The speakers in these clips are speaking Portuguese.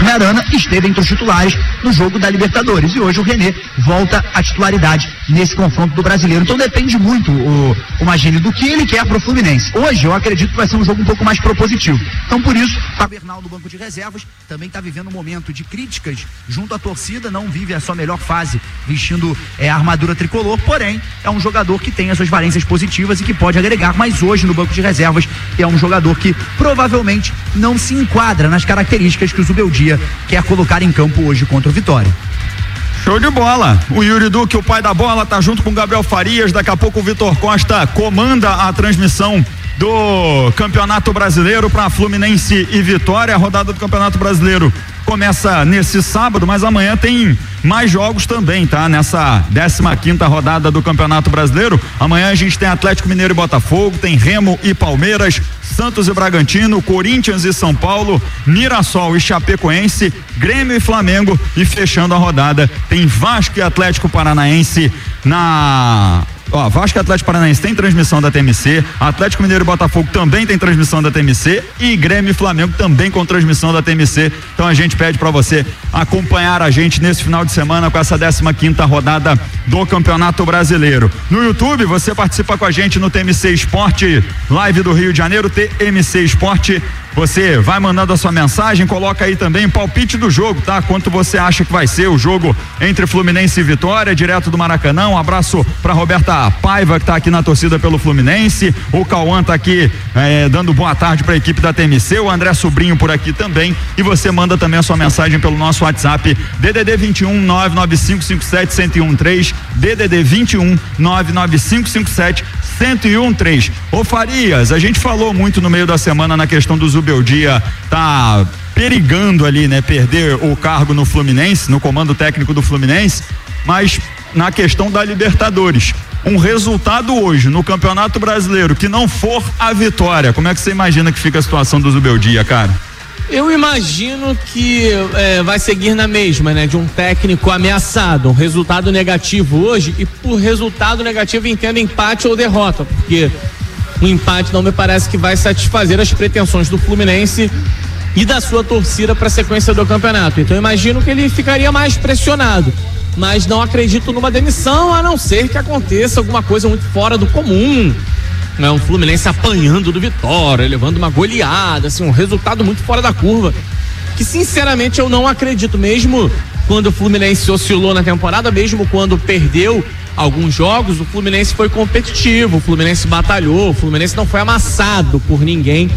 Guilherme Arana esteve entre os titulares no jogo da Libertadores. E hoje o René volta à titularidade nesse confronto do Brasileiro. Então depende muito o Magini do que ele quer pro Fluminense. Hoje eu acredito que vai ser um jogo um pouco mais propositivo. Então por isso, o Bernal no banco de reservas também está vivendo um momento de críticas junto à torcida, não vive a sua melhor fase vestindo a armadura tricolor, porém é um jogador que tem as suas valências positivas e que pode agregar, mas hoje no banco de reservas é um jogador que provavelmente não se enquadra nas características que o Zubeldia quer colocar em campo hoje contra o Vitória. Show de bola. O Yuri Duque, o pai da bola, tá junto com o Gabriel Farias. Daqui a pouco o Vitor Costa comanda a transmissão do Campeonato Brasileiro para Fluminense e Vitória. A rodada do Campeonato Brasileiro começa nesse sábado, mas amanhã tem mais jogos também, tá? Nessa 15ª rodada do Campeonato Brasileiro. Amanhã a gente tem Atlético Mineiro e Botafogo, tem Remo e Palmeiras, Santos e Bragantino, Corinthians e São Paulo, Mirassol e Chapecoense, Grêmio e Flamengo, e fechando a rodada tem Vasco e Atlético Paranaense Vasco e Atlético Paranaense tem transmissão da TMC, Atlético Mineiro e Botafogo também tem transmissão da TMC e Grêmio e Flamengo também com transmissão da TMC. Então a gente pede para você acompanhar a gente nesse final de semana com essa 15ª rodada do Campeonato Brasileiro. No YouTube você participa com a gente no TMC Esporte Live do Rio de Janeiro, TMC Esporte. Você vai mandando a sua mensagem, coloca aí também o palpite do jogo, tá? Quanto você acha que vai ser o jogo entre Fluminense e Vitória, direto do Maracanã. Um abraço pra Roberta Paiva, que tá aqui na torcida pelo Fluminense. O Cauã tá aqui dando boa tarde pra equipe da TMC. O André Sobrinho por aqui também. E você manda também a sua mensagem pelo nosso WhatsApp, DDD 21 99557 1013, DDD 21 99557 1013. Ô Farias, a gente falou muito no meio da semana na questão do Zubeldia tá perigando ali, né, perder o cargo no Fluminense, no comando técnico do Fluminense, mas na questão da Libertadores, um resultado hoje no Campeonato Brasileiro que não for a vitória, como é que você imagina que fica a situação do Zubeldia, cara? Eu imagino que vai seguir na mesma, né? De um técnico ameaçado, um resultado negativo hoje, e por resultado negativo entendo empate ou derrota, porque um empate não me parece que vai satisfazer as pretensões do Fluminense e da sua torcida para a sequência do campeonato. Então eu imagino que ele ficaria mais pressionado, mas não acredito numa demissão, a não ser que aconteça alguma coisa muito fora do comum. Um Fluminense apanhando do Vitória, levando uma goleada, assim, um resultado muito fora da curva, que sinceramente eu não acredito. Mesmo quando o Fluminense oscilou na temporada, mesmo quando perdeu alguns jogos, o Fluminense foi competitivo, o Fluminense batalhou, o Fluminense não foi amassado por ninguém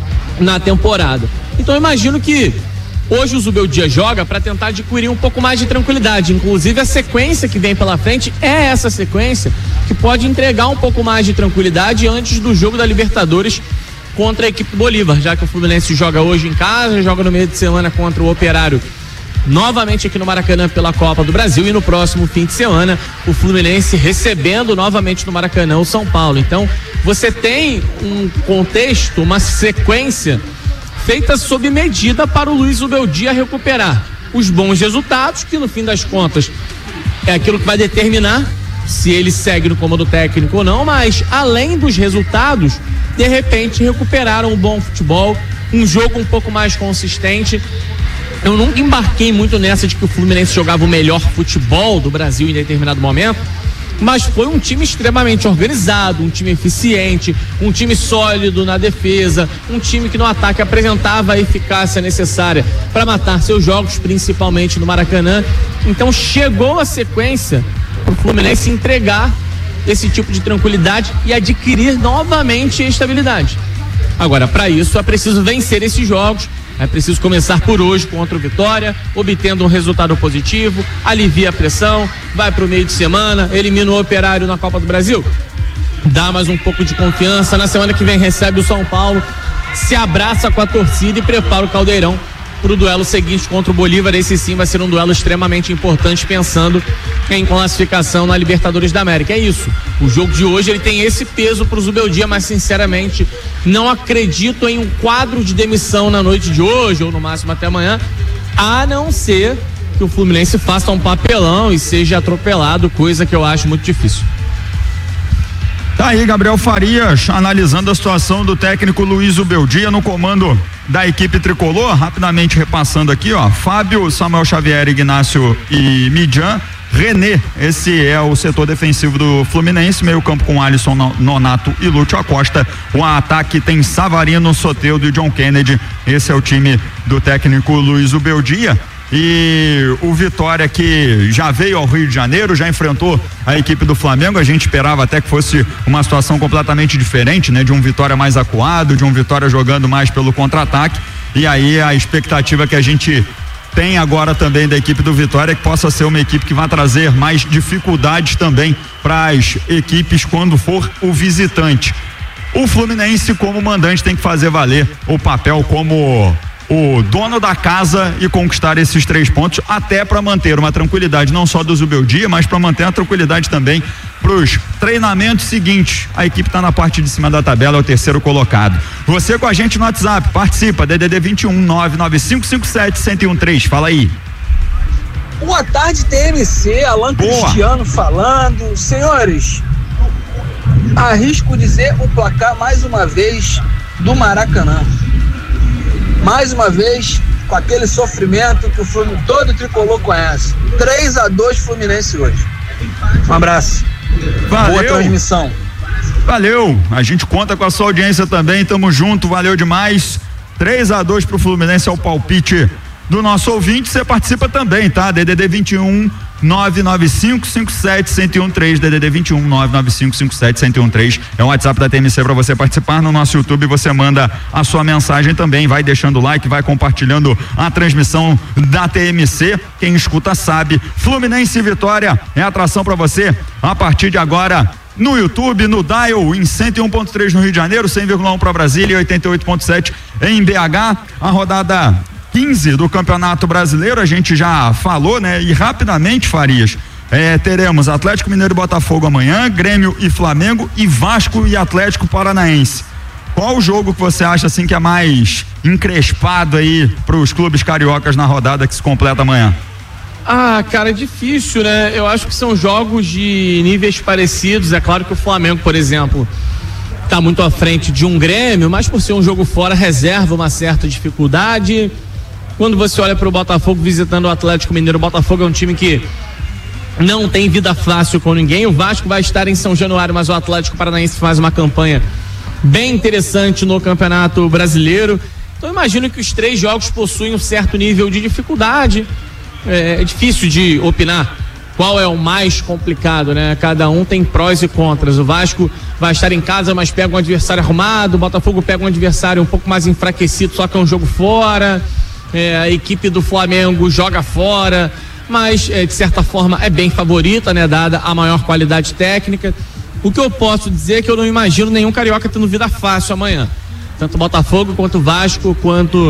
na temporada. Então eu imagino que hoje o Zubeldia joga para tentar adquirir um pouco mais de tranquilidade. Inclusive a sequência que vem pela frente é essa sequência que pode entregar um pouco mais de tranquilidade antes do jogo da Libertadores contra a equipe do Bolívar, já que o Fluminense joga hoje em casa, joga no meio de semana contra o Operário novamente aqui no Maracanã pela Copa do Brasil, e no próximo fim de semana o Fluminense recebendo novamente no Maracanã o São Paulo. Então você tem um contexto, uma sequência feita sob medida para o Luiz Zubeldia recuperar os bons resultados, que no fim das contas é aquilo que vai determinar se ele segue no comando técnico ou não, mas além dos resultados, de repente recuperaram um bom futebol, um jogo um pouco mais consistente. Eu nunca embarquei muito nessa de que o Fluminense jogava o melhor futebol do Brasil em determinado momento, mas foi um time extremamente organizado, um time eficiente, um time sólido na defesa, um time que no ataque apresentava a eficácia necessária para matar seus jogos, principalmente no Maracanã. Então chegou a sequência para o Fluminense entregar esse tipo de tranquilidade e adquirir novamente a estabilidade. Agora, para isso é preciso vencer esses jogos. É preciso começar por hoje contra o Vitória, obtendo um resultado positivo, alivia a pressão, vai para o meio de semana, elimina o Operário na Copa do Brasil, dá mais um pouco de confiança. Na semana que vem recebe o São Paulo, se abraça com a torcida e prepara o Caldeirão para o duelo seguinte contra o Bolívar. Esse sim vai ser um duelo extremamente importante, pensando em classificação na Libertadores da América. É isso, o jogo de hoje ele tem esse peso para o Zubeldia, mas sinceramente não acredito em um quadro de demissão na noite de hoje ou no máximo até amanhã, a não ser que o Fluminense faça um papelão e seja atropelado, coisa que eu acho muito difícil. Tá aí Gabriel Farias analisando a situação do técnico Luiz Zubeldia no comando da equipe tricolor, rapidamente repassando aqui, ó, Fábio, Samuel Xavier, Ignácio e Midjan. René, esse é o setor defensivo do Fluminense, meio campo com Alisson, Nonato e Lúcio Acosta. O ataque tem Savarino, Soteldo e John Kennedy. Esse é o time do técnico Luiz Ubeldia. E o Vitória, que já veio ao Rio de Janeiro, já enfrentou a equipe do Flamengo. A gente esperava até que fosse uma situação completamente diferente, né? De um Vitória mais acuado, de um Vitória jogando mais pelo contra-ataque. E aí a expectativa que a gente tem agora também da equipe do Vitória é que possa ser uma equipe que vai trazer mais dificuldades também para as equipes quando for o visitante. O Fluminense, como mandante, tem que fazer valer o papel como o dono da casa e conquistar esses 3 pontos, até para manter uma tranquilidade não só do Zubeldia, mas para manter a tranquilidade também para os treinamentos seguintes. A equipe está na parte de cima da tabela, é o terceiro colocado. Você com a gente no WhatsApp, participa, DDD 21 99557 1013, fala aí. Boa tarde, TMC, Alan Cristiano falando. Senhores, arrisco dizer o placar mais uma vez do Maracanã. Mais uma vez, com aquele sofrimento que o Fluminense, todo o tricolor conhece. 3-2 Fluminense hoje. Um abraço. Valeu. Boa transmissão. Valeu. A gente conta com a sua audiência também. Tamo junto. Valeu demais. 3-2 pro Fluminense é o palpite do nosso ouvinte. Você participa também, tá? DDD 21 99557-1013, DDD 21 99557-1013 é o WhatsApp da TMC para você participar. No nosso YouTube você manda a sua mensagem também, vai deixando o like, vai compartilhando a transmissão da TMC. Quem escuta sabe, Fluminense e Vitória é atração para você a partir de agora no YouTube, no Dial, em 101.3 no Rio de Janeiro, 100,1 para Brasília e 88.7 em BH. A rodada 15 do Campeonato Brasileiro, a gente já falou, né? E rapidamente, Farias, teremos Atlético Mineiro e Botafogo amanhã, Grêmio e Flamengo e Vasco e Atlético Paranaense. Qual o jogo que você acha assim que é mais encrespado aí para os clubes cariocas na rodada que se completa amanhã? Ah, cara, é difícil, né? Eu acho que são jogos de níveis parecidos. É claro que o Flamengo, por exemplo, tá muito à frente de um Grêmio, mas por ser um jogo fora reserva uma certa dificuldade. Quando você olha para o Botafogo visitando o Atlético Mineiro, o Botafogo é um time que não tem vida fácil com ninguém. O Vasco vai estar em São Januário, mas o Atlético Paranaense faz uma campanha bem interessante no Campeonato Brasileiro. Então imagino que os 3 jogos possuem um certo nível de dificuldade. É difícil de opinar qual é o mais complicado, né? Cada um tem prós e contras. O Vasco vai estar em casa, mas pega um adversário arrumado. O Botafogo pega um adversário um pouco mais enfraquecido, só que é um jogo fora. A equipe do Flamengo joga fora, mas de certa forma é bem favorita, né? Dada a maior qualidade técnica. O que eu posso dizer é que eu não imagino nenhum carioca tendo vida fácil amanhã. Tanto o Botafogo, quanto o Vasco, quanto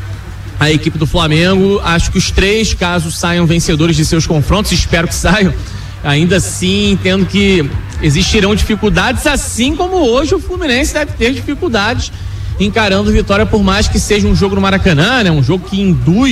a equipe do Flamengo. Acho que os 3, caso saiam vencedores de seus confrontos, espero que saiam, ainda assim entendo que existirão dificuldades, assim como hoje o Fluminense deve ter dificuldades encarando Vitória, por mais que seja um jogo no Maracanã, né? Um jogo que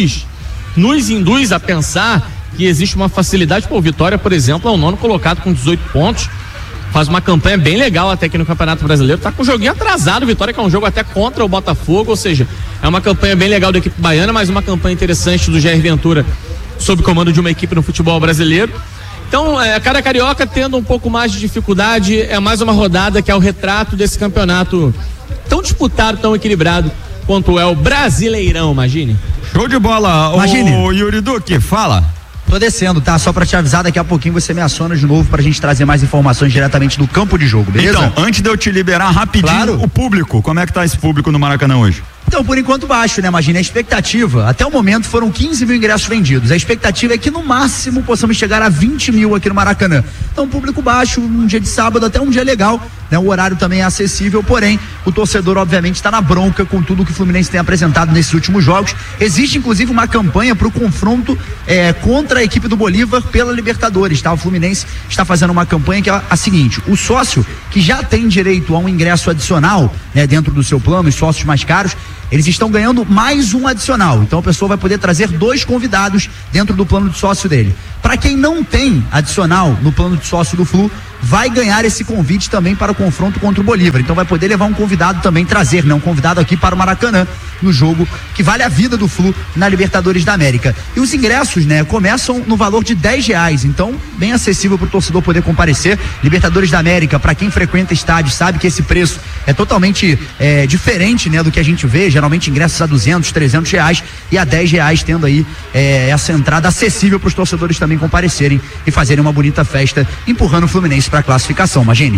nos induz a pensar que existe uma facilidade. Pô, Vitória, por exemplo, é o 9º colocado com 18 pontos, faz uma campanha bem legal até aqui no Campeonato Brasileiro, tá com o joguinho atrasado, Vitória, que é um jogo até contra o Botafogo, ou seja, é uma campanha bem legal da equipe baiana, mas uma campanha interessante do Jair Ventura sob comando de uma equipe no futebol brasileiro. Então, cada carioca tendo um pouco mais de dificuldade, é mais uma rodada que é o retrato desse campeonato tão disputado, tão equilibrado quanto é o Brasileirão, imagine. Show de bola, o Yuri Duque, fala. Tô descendo, tá? Só pra te avisar, daqui a pouquinho você me aciona de novo pra gente trazer mais informações diretamente do campo de jogo, beleza? Então, antes de eu te liberar rapidinho, claro. O público, como é que tá esse público no Maracanã hoje? Então, por enquanto baixo, né? Imagina, a expectativa, até o momento foram 15 mil ingressos vendidos, a expectativa é que no máximo possamos chegar a 20 mil aqui no Maracanã. Então, público baixo, um dia de sábado, até um dia legal, né? O horário também é acessível, porém, o torcedor obviamente está na bronca com tudo que o Fluminense tem apresentado nesses últimos jogos. Existe inclusive uma campanha para o confronto contra a equipe do Bolívar pela Libertadores, tá? O Fluminense está fazendo uma campanha que é a seguinte: o sócio que já tem direito a um ingresso adicional, né, dentro do seu plano, os sócios mais caros, eles estão ganhando mais um adicional. Então a pessoa vai poder trazer 2 convidados dentro do plano de sócio dele. Para quem não tem adicional no plano de sócio do Flu, vai ganhar esse convite também para o confronto contra o Bolívar. Então vai poder levar um convidado também, trazer, né? Um convidado aqui para o Maracanã, no jogo que vale a vida do Flu na Libertadores da América. E os ingressos, né, começam no valor de R$10, então bem acessível para o torcedor poder comparecer. Libertadores da América, para quem frequenta estádio, sabe que esse preço é totalmente diferente, né, do que a gente vê, geralmente ingressos a R$200, R$300 e a R$10, tendo aí essa entrada acessível para os torcedores também comparecerem e fazerem uma bonita festa, empurrando o Fluminense para a classificação. Imagine.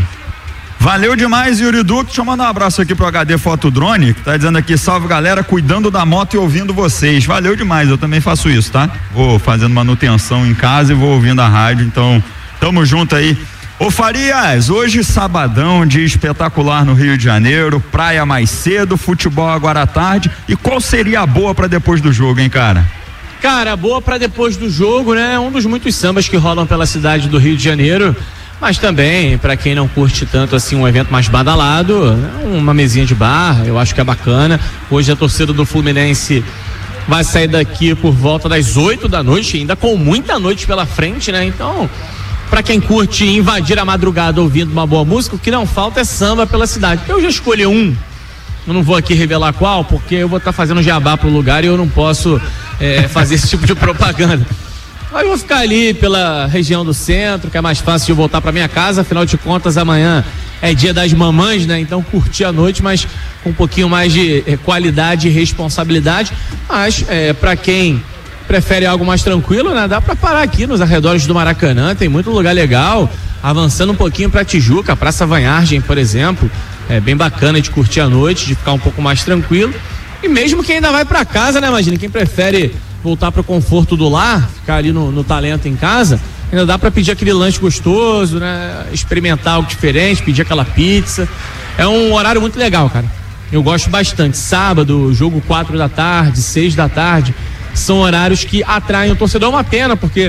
Valeu demais, Yuri Duque. Deixa eu mandar um abraço aqui pro HD Fotodrone, que tá dizendo aqui: salve galera, cuidando da moto e ouvindo vocês. Valeu demais, eu também faço isso, tá? Vou fazendo manutenção em casa e vou ouvindo a rádio, então tamo junto aí. Ô Farias, hoje sabadão, dia espetacular no Rio de Janeiro, praia mais cedo, futebol agora à tarde. E qual seria a boa pra depois do jogo, hein, cara? Cara, boa pra depois do jogo, né? Um dos muitos sambas que rolam pela cidade do Rio de Janeiro. Mas também, para quem não curte tanto assim um evento mais badalado, uma mesinha de bar, eu acho que é bacana. Hoje a torcida do Fluminense vai sair daqui por volta das 8 da noite, ainda com muita noite pela frente, né? Então, para quem curte invadir a madrugada ouvindo uma boa música, o que não falta é samba pela cidade. Eu já escolhi um, eu não vou aqui revelar qual, porque eu vou estar fazendo jabá pro lugar e eu não posso fazer esse tipo de propaganda. Mas eu vou ficar ali pela região do centro, que é mais fácil de eu voltar para minha casa. Afinal de contas, amanhã é dia das mamães, né? Então curtir a noite, mas com um pouquinho mais de qualidade e responsabilidade. Mas para quem prefere algo mais tranquilo, né? Dá para parar aqui nos arredores do Maracanã, tem muito lugar legal. Avançando um pouquinho para Tijuca, Praça Vanhargem, por exemplo, é bem bacana de curtir a noite, de ficar um pouco mais tranquilo. E mesmo quem ainda vai para casa, né? Imagina, quem prefere voltar para o conforto do lar, ficar ali no talento em casa, ainda dá para pedir aquele lanche gostoso, né? Experimentar algo diferente, pedir aquela pizza. É um horário muito legal, cara. Eu gosto bastante. Sábado, jogo 4 da tarde, 6 da tarde, são horários que atraem o torcedor. É uma pena, porque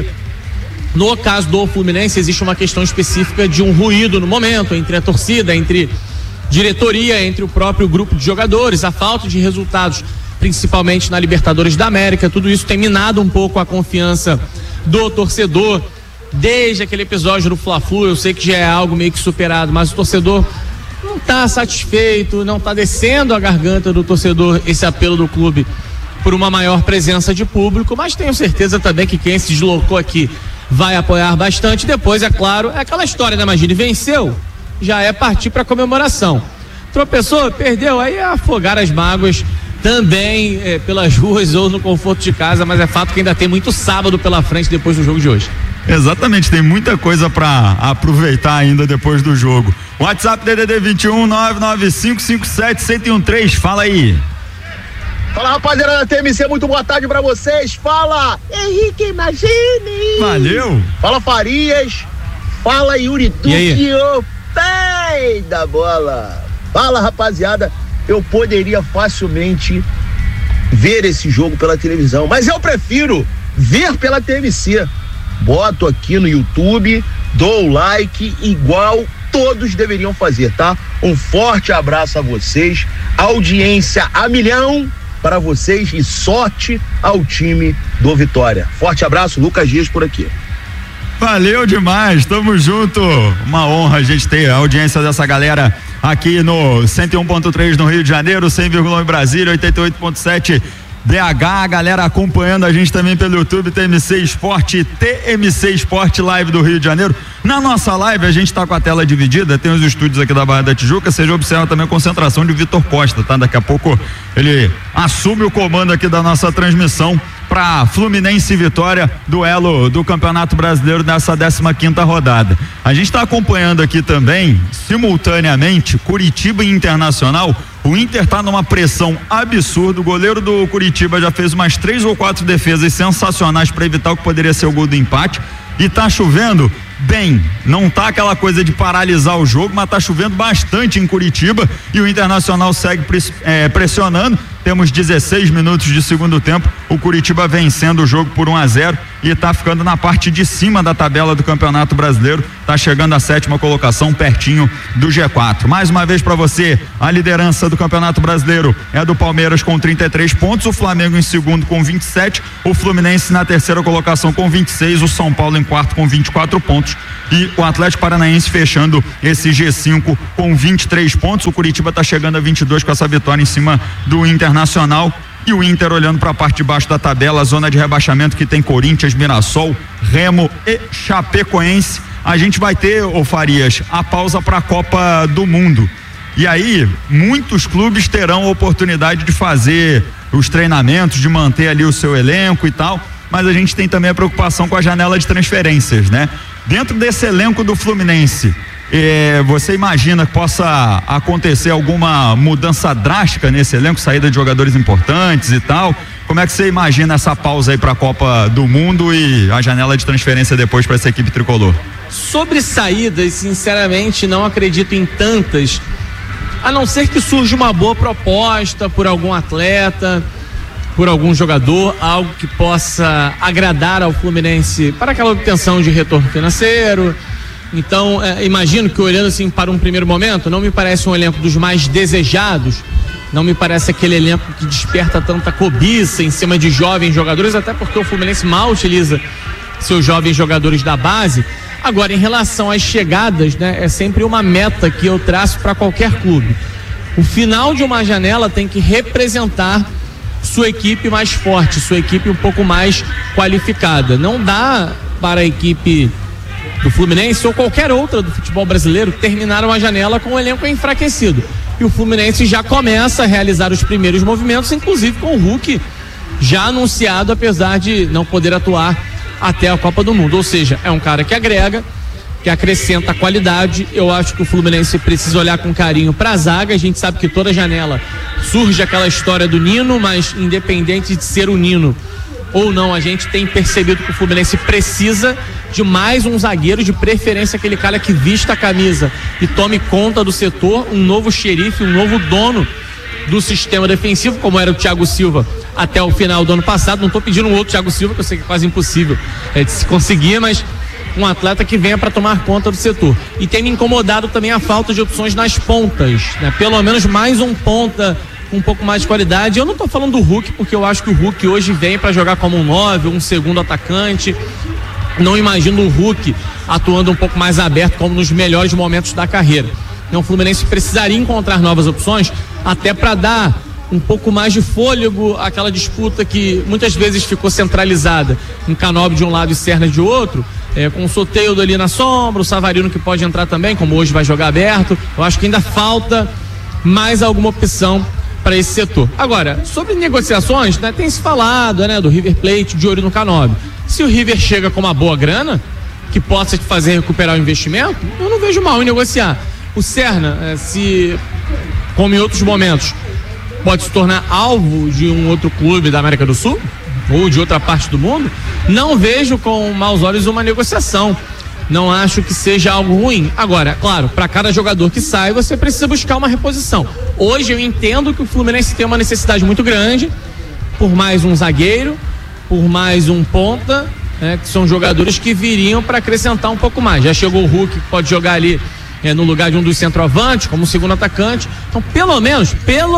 no caso do Fluminense existe uma questão específica de um ruído no momento, entre a torcida, entre diretoria, entre o próprio grupo de jogadores, a falta de resultados, principalmente na Libertadores da América. Tudo isso tem minado um pouco a confiança do torcedor desde aquele episódio do Fla-Flu. Eu sei que já é algo meio que superado, mas o torcedor não está satisfeito, não está descendo a garganta do torcedor esse apelo do clube por uma maior presença de público, mas tenho certeza também que quem se deslocou aqui vai apoiar bastante. Depois, é claro, é aquela história, né, Magine? Venceu, já é partir para comemoração. Tropeçou, perdeu, aí é afogar as mágoas também pelas ruas ou no conforto de casa, mas é fato que ainda tem muito sábado pela frente depois do jogo de hoje. Exatamente, tem muita coisa para aproveitar ainda depois do jogo. WhatsApp DDD 21 99557-1013, fala aí. Fala, rapaziada da TMC, muito boa tarde pra vocês. Fala, Henrique Imagine. Valeu. Fala, Farias. Fala, Yuri Duque, o pé da bola. Fala, rapaziada. Eu poderia facilmente ver esse jogo pela televisão, mas eu prefiro ver pela TMC. Boto aqui no YouTube, dou o like, igual todos deveriam fazer, tá? Um forte abraço a vocês, audiência a milhão para vocês e sorte ao time do Vitória. Forte abraço, Lucas Dias por aqui. Valeu demais, tamo junto. Uma honra a gente ter a audiência dessa galera aqui no 101.3 no Rio de Janeiro, 100,1 em Brasília, 88.7 BH, a galera acompanhando a gente também pelo YouTube, TMC Esporte, TMC Esporte Live do Rio de Janeiro. Na nossa live a gente tá com a tela dividida, tem os estúdios aqui da Barra da Tijuca, você já observa também a concentração de Vitor Costa, tá? Daqui a pouco ele assume o comando aqui da nossa transmissão para Fluminense e Vitória, duelo do Campeonato Brasileiro nessa 15ª rodada. A gente está acompanhando aqui também, simultaneamente, Curitiba e Internacional. O Inter está numa pressão absurda, o goleiro do Curitiba já fez umas 3 ou 4 defesas sensacionais para evitar o que poderia ser o gol do empate. E tá chovendo bem, não tá aquela coisa de paralisar o jogo, mas tá chovendo bastante em Curitiba e o Internacional segue pressionando. Temos 16 minutos de segundo tempo, o Curitiba vencendo o jogo por 1-0 e está ficando na parte de cima da tabela do Campeonato Brasileiro, está chegando à 7ª colocação, pertinho do G4. Mais uma vez para você, a liderança do Campeonato Brasileiro é do Palmeiras com 33 pontos, o Flamengo em segundo com 27, o Fluminense na 3ª colocação com 26, o São Paulo em quarto com 24 pontos e o Atlético Paranaense fechando esse G5 com 23 pontos. O Curitiba está chegando a 22 com essa vitória em cima do Internacional. E o Inter olhando para a parte de baixo da tabela, a zona de rebaixamento que tem Corinthians, Mirassol, Remo e Chapecoense. A gente vai ter, ô Farias, a pausa para a Copa do Mundo. E aí, muitos clubes terão a oportunidade de fazer os treinamentos, de manter ali o seu elenco e tal, mas a gente tem também a preocupação com a janela de transferências, né? Dentro desse elenco do Fluminense, você imagina que possa acontecer alguma mudança drástica nesse elenco, saída de jogadores importantes e tal? Como é que você imagina essa pausa aí para a Copa do Mundo e a janela de transferência depois para essa equipe tricolor? Sobre saídas, sinceramente, não acredito em tantas, a não ser que surja uma boa proposta por algum atleta, por algum jogador, algo que possa agradar ao Fluminense para aquela obtenção de retorno financeiro. Então, imagino que, olhando assim para um primeiro momento, não me parece um elenco dos mais desejados, não me parece aquele elenco que desperta tanta cobiça em cima de jovens jogadores, até porque o Fluminense mal utiliza seus jovens jogadores da base. Agora, em relação às chegadas, né, é sempre uma meta que eu traço para qualquer clube. O final de uma janela tem que representar sua equipe mais forte, sua equipe um pouco mais qualificada. Não dá para a equipe do Fluminense ou qualquer outra do futebol brasileiro terminar uma janela com o elenco enfraquecido. E o Fluminense já começa a realizar os primeiros movimentos, inclusive com o Hulk já anunciado, apesar de não poder atuar até a Copa do Mundo. Ou seja, é um cara que agrega, que acrescenta qualidade. Eu acho que o Fluminense precisa olhar com carinho para a zaga. A gente sabe que toda janela surge aquela história do Nino, mas independente de ser o Nino ou não, a gente tem percebido que o Fluminense precisa de mais um zagueiro, de preferência aquele cara que vista a camisa e tome conta do setor, um novo xerife, um novo dono do sistema defensivo, como era o Thiago Silva até o final do ano passado. Não estou pedindo um outro Thiago Silva, que eu sei que é quase impossível de se conseguir, mas um atleta que venha para tomar conta do setor. E tem me incomodado também a falta de opções nas pontas, né? Pelo menos mais um ponta com um pouco mais de qualidade. Eu não estou falando do Hulk, porque eu acho que o Hulk hoje vem para jogar como um 9, um segundo atacante. Não imagino o Hulk atuando um pouco mais aberto como nos melhores momentos da carreira. Então o Fluminense precisaria encontrar novas opções, até para dar um pouco mais de fôlego àquela disputa que muitas vezes ficou centralizada em Canóbio de um lado e Serna de outro, com o Soteldo ali na sombra, o Savarino que pode entrar também, como hoje vai jogar aberto. Eu acho que ainda falta mais alguma opção para esse setor. Agora, sobre negociações, né, tem se falado, né, do River Plate de olho no Canóbio. Se o River chega com uma boa grana que possa te fazer recuperar o investimento, eu não vejo mal em negociar. O Serna, se, como em outros momentos, pode se tornar alvo de um outro clube da América do Sul ou de outra parte do mundo, não vejo com maus olhos uma negociação. Não acho que seja algo ruim. Agora, claro, para cada jogador que sai, você precisa buscar uma reposição. Hoje eu entendo que o Fluminense tem uma necessidade muito grande por mais um zagueiro, por mais um ponta, né, que são jogadores que viriam para acrescentar um pouco mais. Já chegou o Hulk, que pode jogar ali no lugar de um dos centroavantes, como segundo atacante. Então, pelo menos,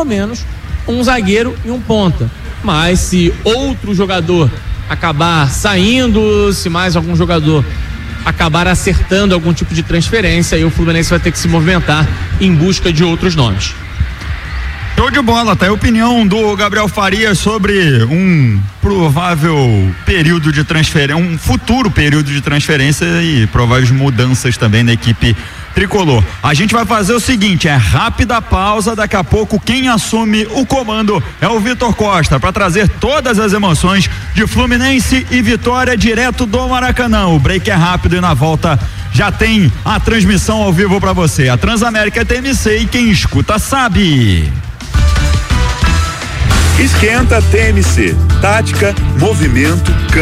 um zagueiro e um ponta. Mas se outro jogador acabar saindo, se mais algum jogador acabar acertando algum tipo de transferência, aí o Fluminense vai ter que se movimentar em busca de outros nomes. Show de bola, tá aí a opinião do Gabriel Farias sobre um provável período de transferência, um futuro período de transferência e prováveis mudanças também na equipe tricolor. A gente vai fazer o seguinte, rápida pausa, daqui a pouco quem assume o comando é o Vitor Costa, para trazer todas as emoções de Fluminense e Vitória direto do Maracanã. O break é rápido e na volta já tem a transmissão ao vivo para você. A Transamérica TMC e quem escuta sabe. Esquenta TMC, tática, movimento,